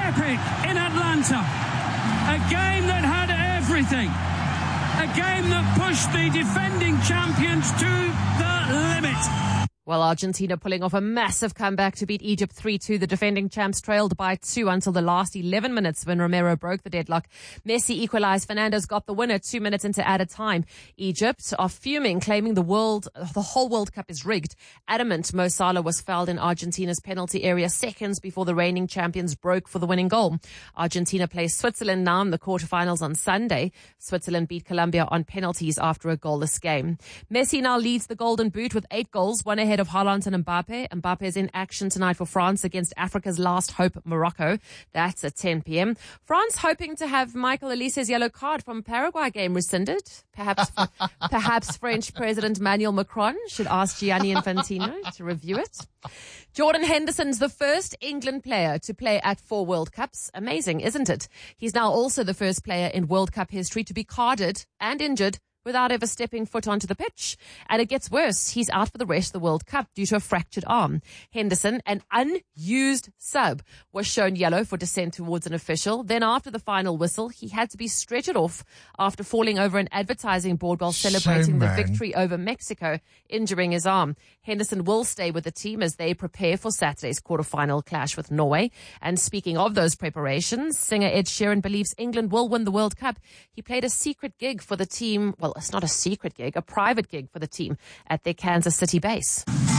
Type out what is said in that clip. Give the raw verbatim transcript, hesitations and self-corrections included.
epic in Atlanta. A game that had everything. A game that pushed the defending champions to the limit. Well, Argentina pulling off a massive comeback to beat Egypt three two. The defending champs trailed by two until the last eleven minutes when Romero broke the deadlock. Messi equalized. Fernandes got the winner two minutes into added time. Egypt are fuming, claiming the world, the whole World Cup is rigged. Adamant Mo Salah was fouled in Argentina's penalty area seconds before the reigning champions broke for the winning goal. Argentina plays Switzerland now in the quarterfinals on Sunday. Switzerland beat Colombia on penalties after a goalless game. Messi now leads the Golden Boot with eight goals, one ahead of Haaland and Mbappe. Mbappe is in action tonight for France against Africa's last hope, Morocco. That's at ten p.m. France hoping to have Michael Olise's yellow card from Paraguay game rescinded. Perhaps, perhaps French President Emmanuel Macron should ask Gianni Infantino to review it. Jordan Henderson's the first England player to play at four World Cups. Amazing, isn't it? He's now also the first player in World Cup history to be carded and injured without ever stepping foot onto the pitch. And it gets worse. He's out for the rest of the World Cup due to a fractured arm. Henderson, an unused sub, was shown yellow for dissent towards an official. Then after the final whistle, he had to be stretchered off after falling over an advertising board while celebrating So, the victory over Mexico, injuring his arm. Henderson will stay with the team as they prepare for Saturday's quarterfinal clash with Norway. And speaking of those preparations, singer Ed Sheeran believes England will win the World Cup. He played a secret gig for the team. Well, it's not a secret gig, a private gig for the team at their Kansas City base.